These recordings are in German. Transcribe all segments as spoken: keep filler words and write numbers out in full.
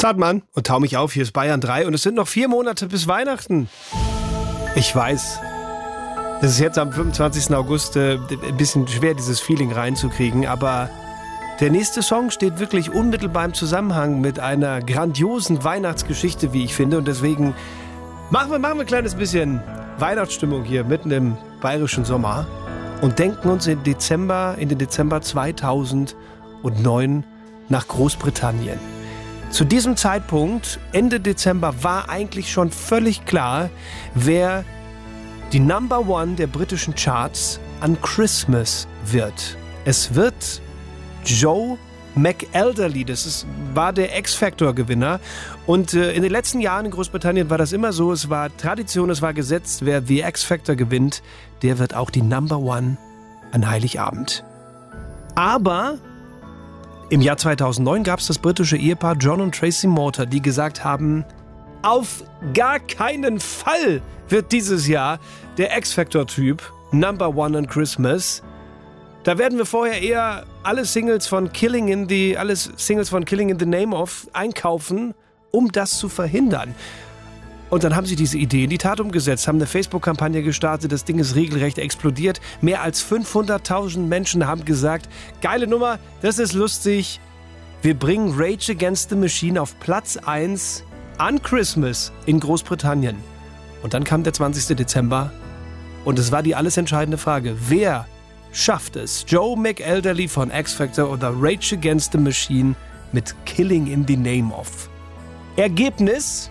Zartmann und Tau mich auf, hier ist Bayern drei und es sind noch vier Monate bis Weihnachten. Ich weiß, das ist jetzt am fünfundzwanzigsten August äh, ein bisschen schwer, dieses Feeling reinzukriegen, aber der nächste Song steht wirklich unmittelbar im Zusammenhang mit einer grandiosen Weihnachtsgeschichte, wie ich finde, und deswegen machen wir, machen wir ein kleines bisschen Weihnachtsstimmung hier mitten im bayerischen Sommer und denken uns in Dezember, in den Dezember zweitausendneun nach Großbritannien. Zu diesem Zeitpunkt, Ende Dezember, war eigentlich schon völlig klar, wer die Number One der britischen Charts an Christmas wird. Es wird Joe McElderly, das ist, war der X-Factor-Gewinner. Und äh, in den letzten Jahren in Großbritannien war das immer so, es war Tradition, es war Gesetz, wer The X-Factor gewinnt, der wird auch die Number One an Heiligabend. Aber im Jahr zweitausendneun gab es das britische Ehepaar John und Tracy Mortar, die gesagt haben, auf gar keinen Fall wird dieses Jahr der X-Factor-Typ Number One on Christmas. Da werden wir vorher eher alle Singles von Killing in the, alles Singles von Killing in the Name of einkaufen, um das zu verhindern. Und dann haben sie diese Idee in die Tat umgesetzt, haben eine Facebook-Kampagne gestartet, das Ding ist regelrecht explodiert. Mehr als fünfhunderttausend Menschen haben gesagt, geile Nummer, das ist lustig. Wir bringen Rage Against the Machine auf Platz eins an Christmas in Großbritannien. Und dann kam der zwanzigsten Dezember und es war die alles entscheidende Frage, wer schafft es, Joe McElderly von X-Factor oder Rage Against the Machine mit Killing in the Name of? Ergebnis: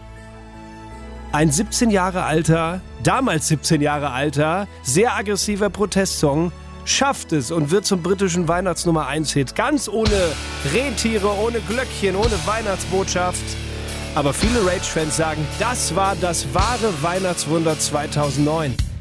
ein siebzehn Jahre alter, damals siebzehn Jahre alter, sehr aggressiver Protestsong schafft es und wird zum britischen Weihnachtsnummer eins Hit. Ganz ohne Rentiere, ohne Glöckchen, ohne Weihnachtsbotschaft. Aber viele Rage-Fans sagen, das war das wahre Weihnachtswunder zweitausendneun.